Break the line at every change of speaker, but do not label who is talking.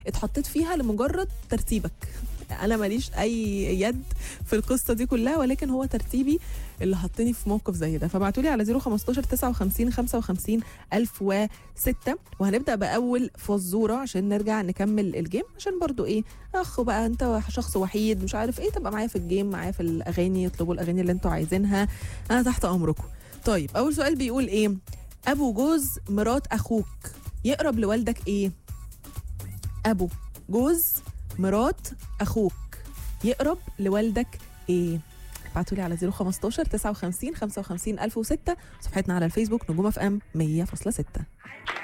اتحطيت فيها لمجرد ترتيبك. انا ماليش اي يد في القصه دي كلها، ولكن هو ترتيبي اللي حطني في موقف زي ده. فبعتوا لي على 015 59 55 1006. وهنبدا باول فزوره عشان نرجع نكمل الجيم، عشان برضو ايه، اخ بقى انت شخص وحيد مش عارف ايه، تبقى معايا في الجيم، معايا في الاغاني، اطلبوا الاغاني اللي انتوا عايزينها، انا تحت امركم. طيب اول سؤال بيقول ايه؟ ابو جوز مرات اخوك يقرب لوالدك ايه؟ ابو جوز مرات اخوك يقرب لوالدك ايه؟ ابعتوا لي على 015 59 55 1006، صفحتنا على الفيسبوك نجوم اف ام 100.6.